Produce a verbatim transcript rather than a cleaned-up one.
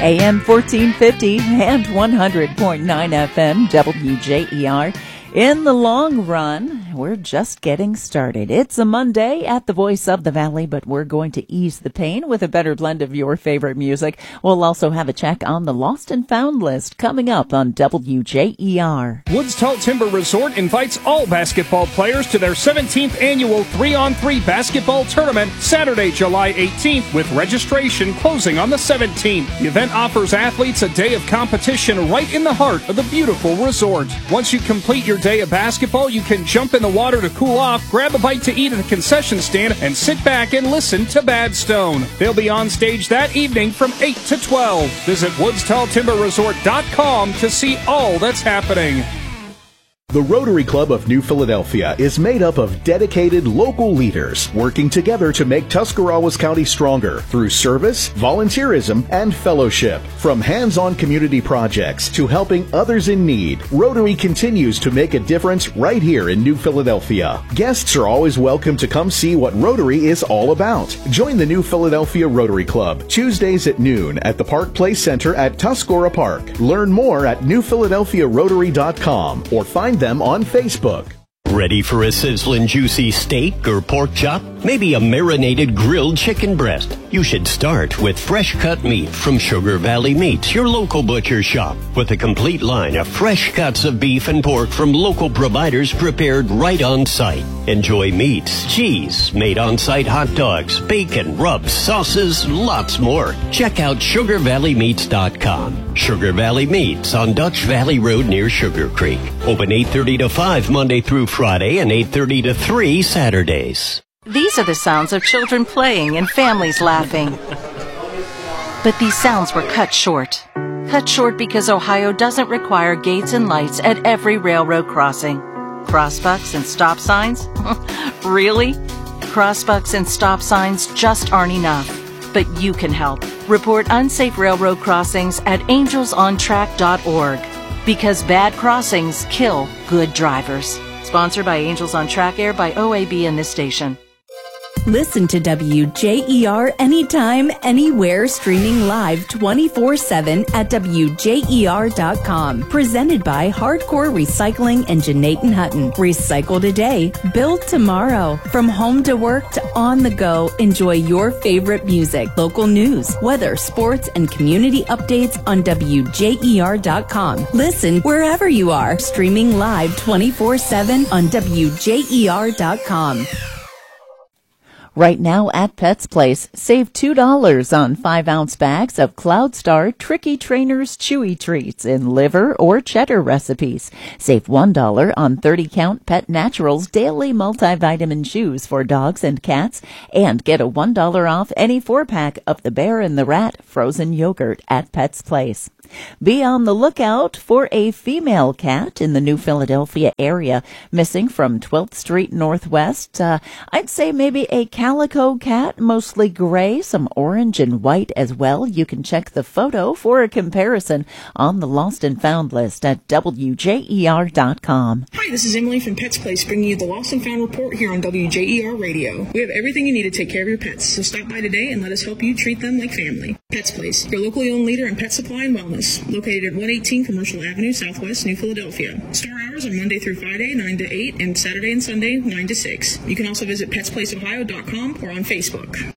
A M fourteen fifty and one hundred point nine F M W J E R. In the long run, we're just getting started. It's a Monday at the Voice of the Valley, but we're going to ease the pain with a better blend of your favorite music. We'll also have a check on the Lost and Found list coming up on W J E R. Woods Tall Timber Resort invites all basketball players to their seventeenth annual three on three basketball tournament Saturday, July eighteenth, with registration closing on the seventeenth. The event offers athletes a day of competition right in the heart of the beautiful resort. Once you complete your day of basketball, you can jump in the water to cool off, grab a bite to eat at the concession stand, and sit back and listen to Badstone. They'll be on stage that evening from eight to twelve. Visit woods tall timber resort dot com to see all that's happening. The Rotary Club of New Philadelphia is made up of dedicated local leaders working together to make Tuscarawas County stronger through service, volunteerism, and fellowship. From hands-on community projects to helping others in need, Rotary continues to make a difference right here in New Philadelphia. Guests are always welcome to come see what Rotary is all about. Join the New Philadelphia Rotary Club Tuesdays at noon at the Park Place Center at Tuscarora Park. Learn more at new philadelphia rotary dot com or find them on Facebook. Ready for a sizzling juicy steak or pork chop? Maybe a marinated grilled chicken breast? You should start with fresh cut meat from Sugar Valley Meats, your local butcher shop, with a complete line of fresh cuts of beef and pork from local providers prepared right on site. Enjoy meats, cheese, made on site hot dogs, bacon, rubs, sauces, lots more. Check out sugar valley meats dot com. Sugar Valley Meats on Dutch Valley Road near Sugar Creek. Open eight thirty to five Monday through Friday and eight thirty to three Saturdays. These are the sounds of children playing and families laughing. But these sounds were cut short. Cut short because Ohio doesn't require gates and lights at every railroad crossing. Crossbucks and stop signs? Really? Crossbucks and stop signs just aren't enough. But you can help. Report unsafe railroad crossings at angels on track dot org. Because bad crossings kill good drivers. Sponsored by Angels on Track, aired by O A B and this station. Listen to W J E R anytime, anywhere, streaming live twenty-four seven at W J E R dot com. Presented by Hardcore Recycling and Janaten Hutton. Recycle today, build tomorrow. From home to work to on the go, enjoy your favorite music, local news, weather, sports, and community updates on W J E R dot com. Listen wherever you are, streaming live twenty-four seven on W J E R dot com. Right now at Pet's Place, save two dollars on five ounce bags of Cloud Star Tricky Trainers Chewy Treats in liver or cheddar recipes. Save one dollar on thirty count Pet Naturals Daily Multivitamin Chews for dogs and cats. And get a one dollar off any four pack of the Bear and the Rat frozen yogurt at Pet's Place. Be on the lookout for a female cat in the New Philadelphia area, missing from twelfth Street Northwest. Uh, I'd say maybe a calico cat, mostly gray, some orange and white as well. You can check the photo for a comparison on the Lost and Found list at W J E R dot com. Hi, this is Emily from Pet's Place, bringing you the Lost and Found report here on W J E R Radio. We have everything you need to take care of your pets, so stop by today and let us help you treat them like family. Pet's Place, your locally owned leader in pet supply and wellness. Located at one eighteen Commercial Avenue, Southwest, New Philadelphia. Store hours are Monday through Friday, nine to eight, and Saturday and Sunday, nine to six. You can also visit pets place ohio dot com or on Facebook.